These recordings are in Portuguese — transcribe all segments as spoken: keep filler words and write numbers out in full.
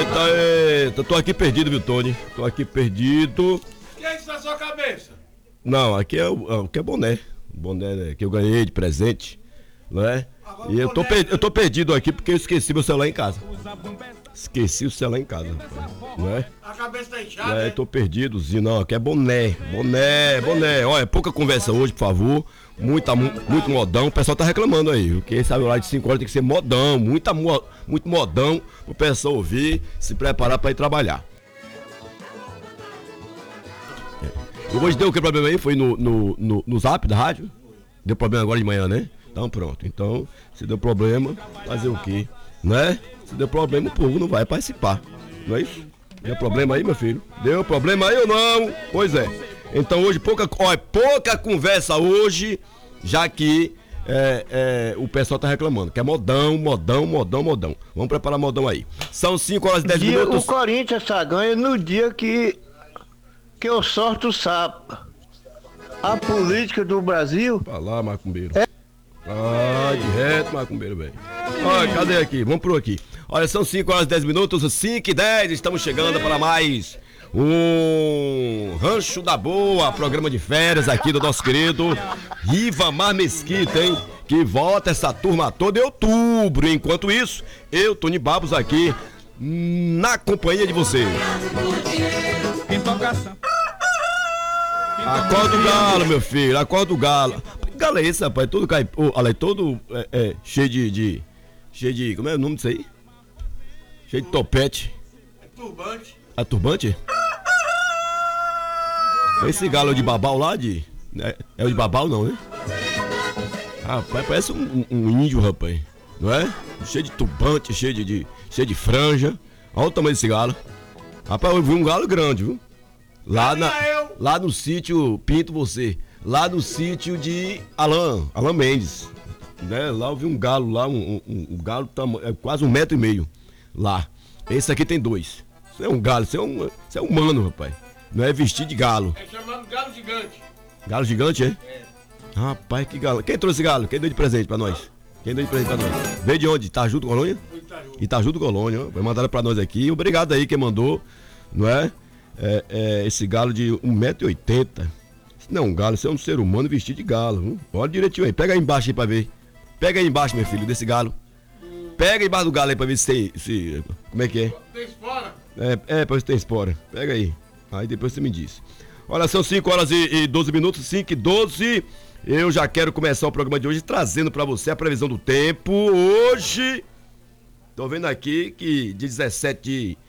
Eita, eita, tô aqui perdido, viu, Tony? Tô aqui perdido. O que é isso na sua cabeça? Não, aqui é, o- aqui é boné. Boné, né, que eu ganhei de presente, não é? E eu tô, per- eu tô perdido aqui porque eu esqueci meu celular em casa. Esqueci o celular em casa, rapaz, não é? A cabeça tá inchada, É, né? tô perdidozinho, não, aqui é boné, boné, boné. Olha, pouca conversa hoje, por favor. Muita, mu- muito modão. O pessoal tá reclamando aí, porque sabe lá de cinco horas tem que ser modão, muita, mo- muito modão pro pessoal ouvir, se preparar pra ir trabalhar. É. E hoje deu o que problema aí? Foi no, no, no, no zap da rádio? Deu problema agora de manhã, né? Então pronto. Então, se deu problema, fazer o quê? Né? Se deu problema, o povo não vai participar. Não é isso? Deu problema aí, meu filho? Deu problema aí ou não? Pois é. Então hoje pouca, ó, pouca conversa hoje, já que é, é, o pessoal tá reclamando, que é modão, modão, modão, modão. Vamos preparar modão aí. São cinco horas e dez Dia, minutos. o Corinthians só ganha no dia que, que eu sorto o sapo. A política do Brasil Pra lá, macumbeiro. É. Ah, direto, macumbeiro, velho. Olha, cadê aqui? Vamos por aqui. Olha, são cinco horas e dez minutos, cinco e dez, estamos chegando para mais um Rancho da Boa, programa de férias aqui do nosso querido Rivamar Mesquita, hein? Que volta essa turma toda em outubro. Enquanto isso, eu, Tony Babos, aqui na companhia de vocês. Acorda o galo, meu filho, acorda o galo. Que galo é esse, rapaz? Todo caipô, olha aí, todo é, é, cheio de, de. Cheio de. Como é o nome disso aí? Cheio de topete. É turbante. É turbante? Esse galo é de babau lá de. É, é o de babau não, né? Rapaz, parece um, um- um índio, rapaz. Não é? Cheio de turbante, cheio de, de- cheio de franja. Olha o tamanho desse galo. Rapaz, eu vi um galo grande, viu? Lá, na, eu. lá no sítio Pinto Você. Lá no sítio de Alain, Alain Mendes. Né? Lá eu vi um galo lá, um, um, um galo tamo, é quase um metro e meio. Lá. Esse aqui tem dois. Isso é um galo, isso é um, isso é humano, rapaz. Não é vestir de galo. É chamado galo gigante. Galo gigante, é? Rapaz, que galo. Quem trouxe galo? Quem deu de presente pra nós? Quem deu de presente pra nós? Veio de onde? Itajú do Colônia? Do Itajú. Itajú do Colônia, ó. Vai mandar pra nós aqui. Obrigado aí quem mandou, não é? É, é, esse galo de um metro e oitenta. Isso não é um galo, isso é um ser humano vestido de galo. Viu? Olha direitinho aí. Pega aí embaixo aí pra ver. Pega aí embaixo, meu filho, desse galo. Pega embaixo do galo aí pra ver se tem. Se, como é que é? Tem espora? É, é, pra ver se tem espora. Pega aí. Aí depois você me diz. Olha, são cinco horas e, e doze minutos, cinco e doze. Eu já quero começar o programa de hoje trazendo pra você a previsão do tempo. Hoje, tô vendo aqui que de dezessete de,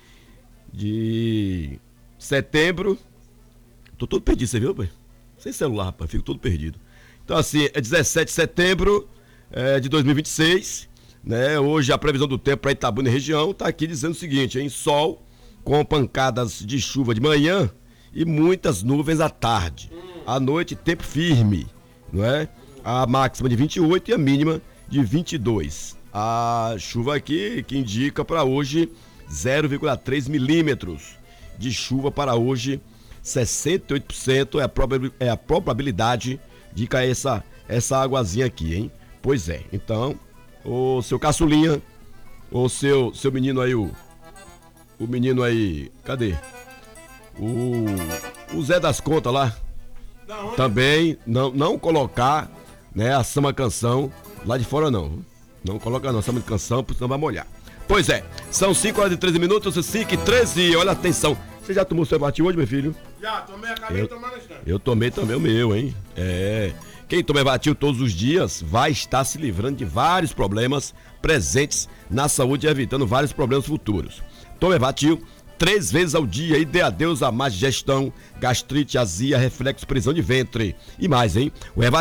de setembro. Tô todo perdido, você viu, pai? Sem celular, rapaz, fico todo perdido. Então, assim, é dezessete de setembro é, de dois mil e vinte e seis. Né? Hoje a previsão do tempo para Itabuna e região tá aqui dizendo o seguinte, hein? Sol com pancadas de chuva de manhã e muitas nuvens à tarde. À noite, tempo firme, não é? A máxima de vinte e oito e a mínima de vinte e dois. A chuva aqui que indica para hoje zero vírgula três milímetros de chuva para hoje. sessenta e oito por cento é a, probabil- é a probabilidade de cair essa, essa águazinha aqui, hein? Pois é, então, o seu caçulinha, o seu, seu menino aí, o, o menino aí, cadê? O, o Zé das Contas lá, Da onde? também não, não colocar, né, a samba canção lá de fora não, viu? Não coloca não, samba de canção, porque senão vai molhar. Pois é, são cinco horas e treze minutos, cinco e treze, olha atenção. Você já tomou seu bate hoje, meu filho? Já, tomei, acabei Eu- de tomar na estante. Eu tomei também o meu, hein? É. Quem toma Evatil todos os dias vai estar se livrando de vários problemas presentes na saúde e evitando vários problemas futuros. Tome Evatil três vezes ao dia e dê adeus a má digestão, gastrite, azia, reflexo, prisão de ventre. E mais, hein? O Evatil